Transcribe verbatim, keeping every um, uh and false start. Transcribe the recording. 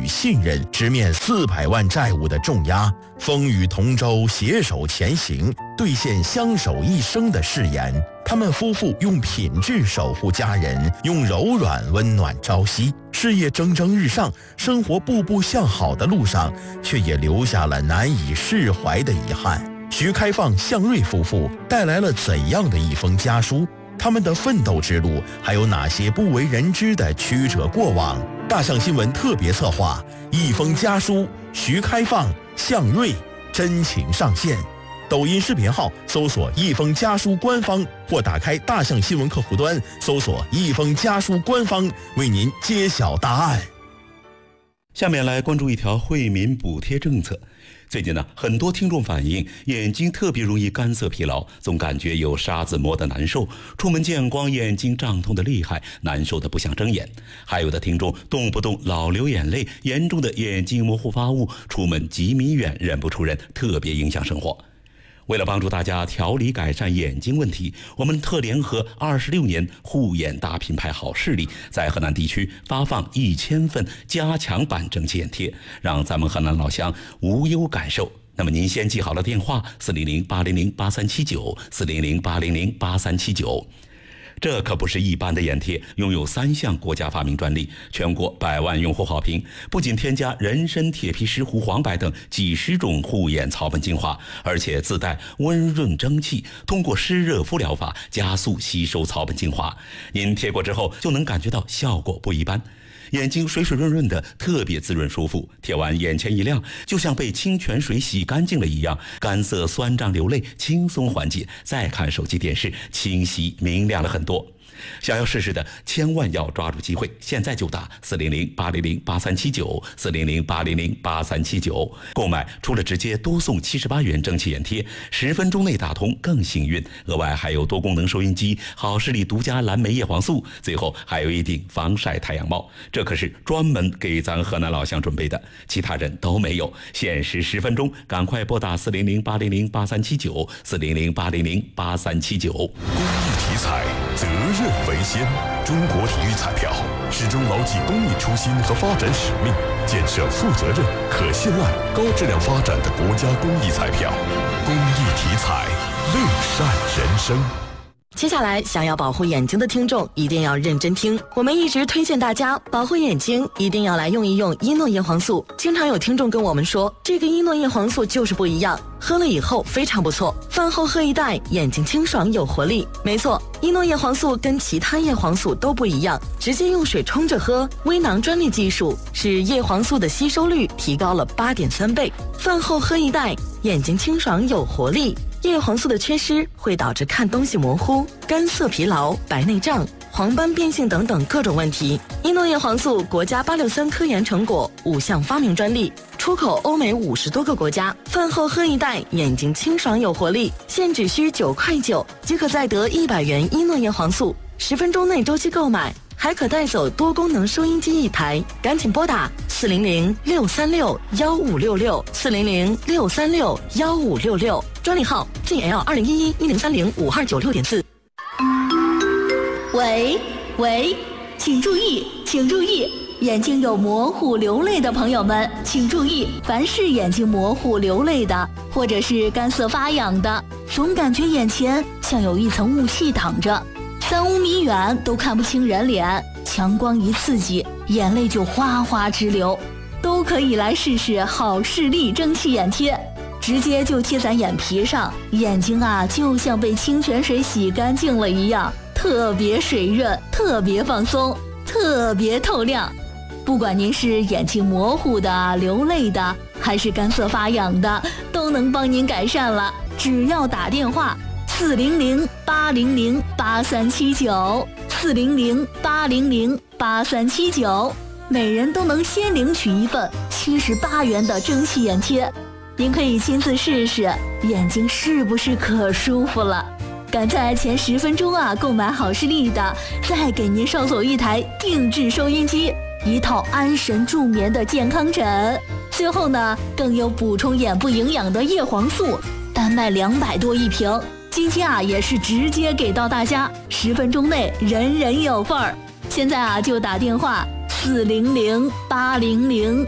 信任，直面四百万债务的重压，风雨同舟，携手前行，兑现相守一生的誓言。他们夫妇用品质守护家人，用柔软温暖朝夕。事业蒸蒸日上，生活步步向好的路上，却也留下了难以释怀的遗憾。徐开放、向瑞夫妇带来了怎样的一封家书？他们的奋斗之路还有哪些不为人知的曲折过往？大象新闻特别策划一封家书，徐开放、向瑞真情上线。抖音视频号搜索一封家书官方，或打开大象新闻客户端搜索一封家书官方，为您揭晓答案。 下面来关注一条惠民补贴政策。最近呢，很多听众反映眼睛特别容易干涩疲劳，总感觉有沙子摸得难受，出门见光眼睛胀痛的厉害，难受的不想睁眼。还有的听众动不动老流眼泪，严重的眼睛模糊发雾，出门几米远认不出人，特别影响生活。为了帮助大家调理改善眼睛问题，我们特联合二十六年护眼大品牌好视力，在河南地区发放一千份加强版蒸汽眼贴，让咱们河南老乡无忧感受。那么您先记好了电话四零零八零零八三七九 四零零八零零八三七九。这可不是一般的眼贴，拥有三项国家发明专利，全国百万用户好评。不仅添加人参、铁皮石斛、黄柏等几十种护眼草本精华，而且自带温润蒸汽，通过湿热敷疗法加速吸收草本精华。您贴过之后就能感觉到效果不一般，眼睛水水润润的，特别滋润舒服，贴完眼前一亮，就像被清泉水洗干净了一样，干涩酸胀流泪轻松缓解，再看手机电视清晰明亮了很多。想要试试的千万要抓住机会，现在就打四零零八零零八三七九 四零零八零零八三七九。购买除了直接多送七十八元蒸汽眼贴，十分钟内打通更幸运，额外还有多功能收音机、好视力独家蓝莓叶黄素，最后还有一顶防晒太阳帽。这可是专门给咱河南老乡准备的，其他人都没有。限时十分钟，赶快拨打四零零八零零八三七九 四零零八零零八三七九。公益题材，责任为先。中国体育彩票始终牢记公益初心和发展使命，建设负责任、可信赖、高质量发展的国家公益彩票。公益题材，乐善人生。 接下来想要保护眼睛的听众一定要认真听，我们一直推荐大家保护眼睛一定要来用一用伊诺叶黄素。经常有听众跟我们说，这个伊诺叶黄素就是不一样，喝了以后非常不错，饭后喝一袋，眼睛清爽有活力。没错，伊诺叶黄素跟其他叶黄素都不一样，直接用水冲着喝，微囊专利技术使叶黄素的吸收率提高了 八点三倍，饭后喝一袋，眼睛清爽有活力。叶黄素的缺失会导致看东西模糊、干涩疲劳、白内障、黄斑变性等等各种问题。伊诺叶黄素国家八六三科研成果，五项发明专利，出口欧美五十多个国家。饭后喝一袋，眼睛清爽有活力，现只需九块九即可再得一百元伊诺叶黄素，十分钟内周期购买，还可带走多功能收音机一台。赶紧拨打四零零六三六幺五六六 四零零六三六幺五六六，专利号 G L 二零一一一零三零五二九六点四。 喂喂，请注意，请注意，眼睛有模糊流泪的朋友们，请注意，凡是眼睛模糊流泪的，或者是干涩发痒的，总感觉眼前像有一层雾气挡着，三五米远都看不清人脸，强光一刺激，眼泪就哗哗直流，都可以来试试好视力蒸汽眼贴。直接就贴在眼皮上，眼睛啊就像被清泉水洗干净了一样，特别水润，特别放松，特别透亮。不管您是眼睛模糊的、流泪的，还是干涩发痒的，都能帮您改善了。只要打电话四零零八零零八三七九 四零零八零零八三七九，每人都能先领取一份七十八元的蒸汽眼贴。您可以亲自试试，眼睛是不是可舒服了？赶在前十分钟啊购买好视力的，再给您捎走一台定制收音机，一套安神助眠的健康枕，最后呢更有补充眼部营养的叶黄素，单卖两百多一瓶。今天啊也是直接给到大家，十分钟内人人有份儿。现在啊就打电话四零零八零零